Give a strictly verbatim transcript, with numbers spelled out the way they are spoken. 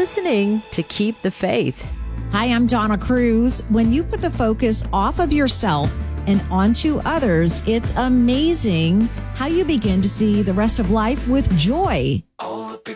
listening to Keep the Faith. Hi, I'm Donna Cruz. When you put the focus off of yourself and onto others, it's amazing how you begin to see the rest of life with joy. All the